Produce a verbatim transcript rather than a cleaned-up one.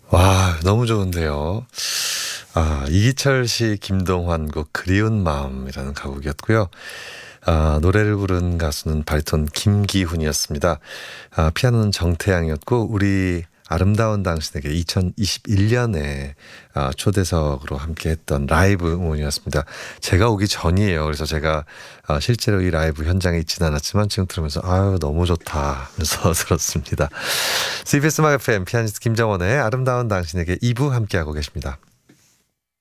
와, 너무 좋은데요. 아, 이기철 씨, 김동환 곡 그리운 마음이라는 가곡이었고요. 아, 노래를 부른 가수는 바리톤 김기훈이었습니다. 아, 피아노는 정태양이었고 우리 아름다운 당신에게 이천이십일 년에 아, 초대석으로 함께했던 라이브 음원이었습니다. 제가 오기 전이에요. 그래서 제가 아, 실제로 이 라이브 현장에 있지는 않았지만 지금 들으면서 아유 너무 좋다 하면서 들었습니다. 씨비에스 음악 에프엠 피아니스트 김정원의 아름다운 당신에게 이 부 함께하고 계십니다.